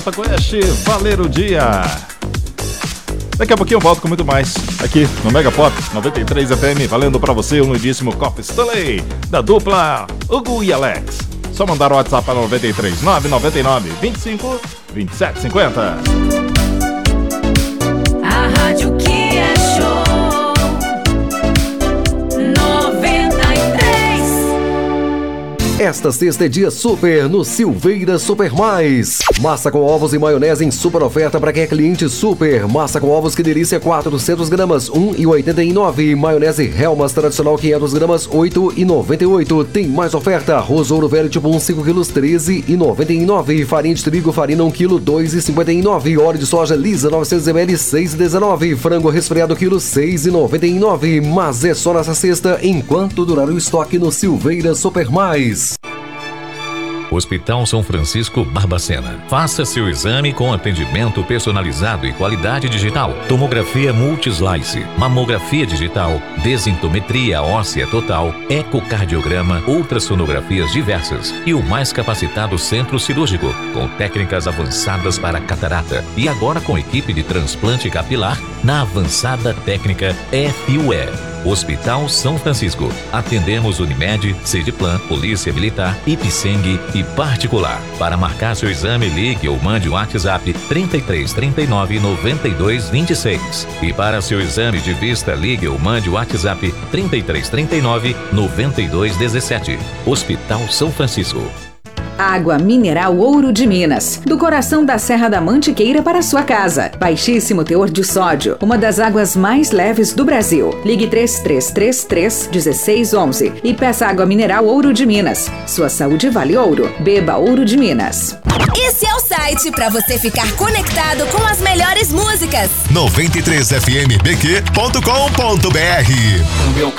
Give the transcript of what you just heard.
Oeste, valer o dia. Daqui a pouquinho eu volto com muito mais aqui no Mega Pop 93 FM, valendo pra você um lindíssimo Copo Stanley da dupla Hugo e Alex. Só mandar o WhatsApp para 93 999 25 27 50. A rádio que é show 93. Esta sexta é dia super no Silveira Super Mais. Massa com ovos e maionese em super oferta para quem é cliente super. Massa com ovos que delícia 400 gramas, 1,89. Maionese Helmas tradicional 500 gramas, 8,98. Tem mais oferta. Arroz Ouro Velho tipo 1, 5 quilos, 13,99. Farinha de trigo, farina 1 quilo, 2,59. Óleo de soja lisa 900 ml, 6,19. Frango resfriado quilo, 6,99. Mas é só nessa sexta enquanto durar o estoque no Silveira Super Mais. Hospital São Francisco Barbacena. Faça seu exame com atendimento personalizado e qualidade digital. Tomografia multislice, mamografia digital, desintometria óssea total, ecocardiograma, ultrassonografias diversas e o mais capacitado centro cirúrgico, com técnicas avançadas para catarata e agora com equipe de transplante capilar na avançada técnica FUE. Hospital São Francisco. Atendemos Unimed, Sediplan, Polícia Militar, Ipseng e particular. Para marcar seu exame, ligue ou mande um WhatsApp 33 39 92 26. E para seu exame de vista, ligue ou mande o WhatsApp 33 39 92 17. Hospital São Francisco. Água mineral Ouro de Minas, do coração da Serra da Mantiqueira para sua casa. Baixíssimo teor de sódio, uma das águas mais leves do Brasil. Ligue 3333 1611 e peça água mineral Ouro de Minas. Sua saúde vale ouro. Beba Ouro de Minas. Esse é o site para você ficar conectado com as melhores músicas. 93fmbq.com.br. O meu